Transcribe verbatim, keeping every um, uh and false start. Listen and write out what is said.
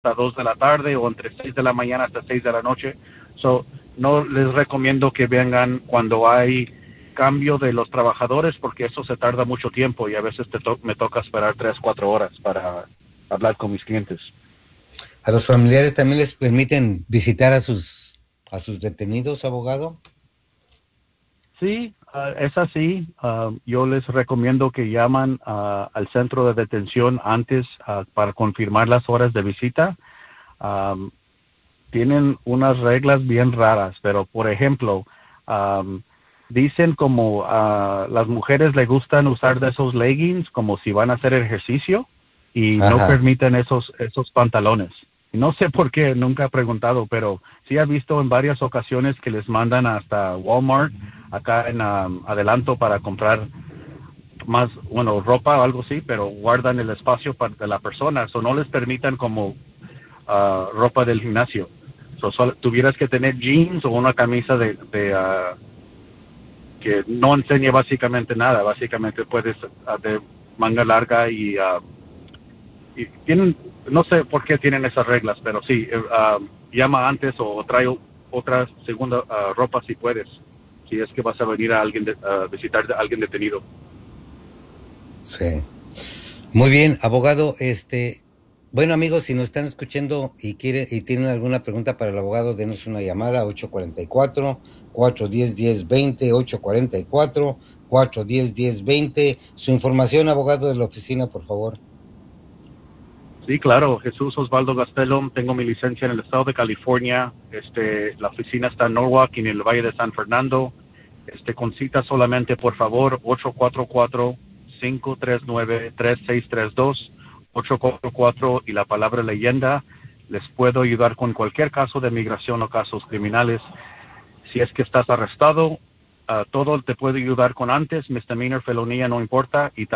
hasta dos de la tarde o entre seis de la mañana hasta seis de la noche. So, no les recomiendo que vengan cuando hay cambio de los trabajadores porque eso se tarda mucho tiempo y a veces te to me toca esperar tres, cuatro horas para hablar con mis clientes. ¿A los familiares también les permiten visitar a sus, a sus detenidos, abogado? Sí, uh, es así. Uh, yo les recomiendo que llaman uh, al centro de detención antes uh, para confirmar las horas de visita. Um, tienen unas reglas bien raras, pero por ejemplo, um, dicen como a uh, las mujeres les gustan usar de esos leggings como si van a hacer ejercicio y no Ajá. permiten esos, esos pantalones. No sé por qué, nunca he preguntado, pero sí he visto en varias ocasiones que les mandan hasta Walmart acá en um, adelanto para comprar más, bueno, ropa o algo así, pero guardan el espacio para de la persona, o no les permitan como uh, ropa del gimnasio. So, so, tuvieras que tener jeans o una camisa de, de uh, que no enseñe básicamente nada, básicamente puedes uh, de manga larga y, uh, y tienen, no sé por qué tienen esas reglas, pero sí, uh, llama antes o trae otra segunda uh, ropa si puedes, si es que vas a venir a alguien de, uh, visitar a alguien detenido. Sí. Muy bien, abogado, este, bueno amigos, si nos están escuchando y quiere, y tienen alguna pregunta para el abogado, denos una llamada ocho cuatro cuatro, cuatro uno cero, uno cero dos cero, ocho cuatro cuatro, cuatro uno cero, uno cero dos cero. Su información, abogado de la oficina, por favor. Sí, claro, Jesús Osvaldo Gastelum, tengo mi licencia en el estado de California, este, la oficina está en Norwalk, en el Valle de San Fernando, este, con cita solamente, por favor, ocho cuatro cuatro, cinco tres nueve, tres seis tres dos, ocho cuatro cuatro y la palabra leyenda, les puedo ayudar con cualquier caso de migración o casos criminales, si es que estás arrestado, uh, todo te puede ayudar con antes, misdemeanor, felonía, no importa, y